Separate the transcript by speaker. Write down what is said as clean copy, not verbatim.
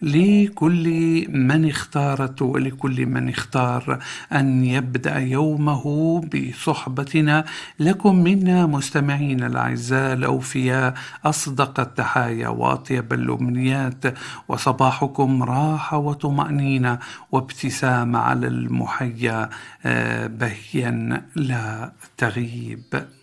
Speaker 1: لكل من اختارت ولكل من اختار أن يبدأ يومه بصحبتنا. لكم منا مستمعين الأعزاء الأوفياء أصدق التحايا وأطيب الأمنيات، وصباحكم راحة وطمأنينة وابتسامة على المحيا بهيا لا تغيب.